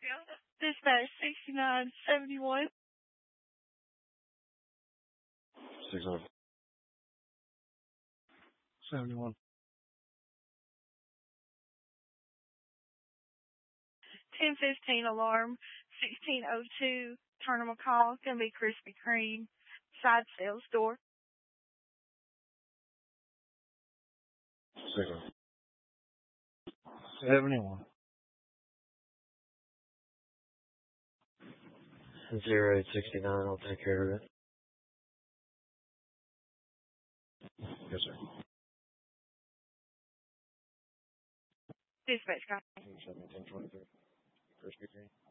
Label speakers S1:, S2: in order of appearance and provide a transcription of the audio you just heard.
S1: Dispatch 6971.
S2: 71.
S1: 1015 alarm. 1602. Turner McCall. Gonna be Krispy Kreme. Side sales door.
S2: 71.
S3: 0869, I'll take care of it.
S2: Yes, sir.
S1: Dispatch copy.
S2: 1723. Krispy Kreme.